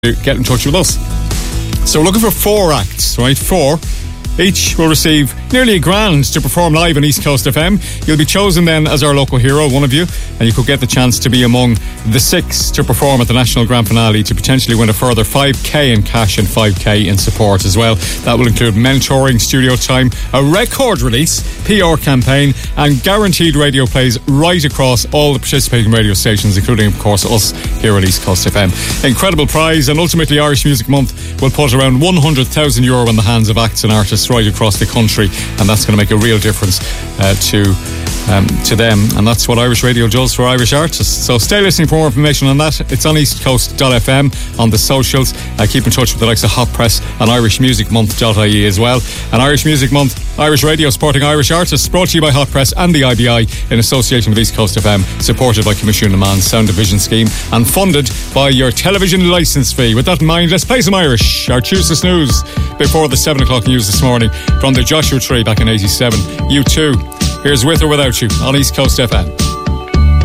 get in touch with us. So we're looking for 4 acts, right? 4. Each will receive nearly $1,000 to perform live on East Coast FM. You'll be chosen then as our local hero, one of you, and you could get the chance to be among the 6 to perform at the National Grand Finale to potentially win a further $5,000 in cash and $5,000 in support as well. That will include mentoring, studio time, a record release, PR campaign, and guaranteed radio plays right across all the participating radio stations, including, of course, us here at East Coast FM. Incredible prize, and ultimately Irish Music Month will put around €100,000 in the hands of acts and artists right across the country, and that's going to make a real difference to them, and that's what Irish radio does for Irish artists. So stay listening for more information on that. It's on eastcoast.fm, on the socials. Keep in touch with the likes of Hot Press and irishmusicmonth.ie as well. And Irish Music Month, Irish radio supporting Irish artists, brought to you by Hot Press and the IBI in association with East Coast FM, supported by Commission Man's Sound Division Scheme and funded by your television licence fee. With that in mind, let's play some Irish. Our Choose the Snooze before the 7 o'clock news this morning from the Joshua Tree back in 87. U2. Here's With or Without You on East Coast FM.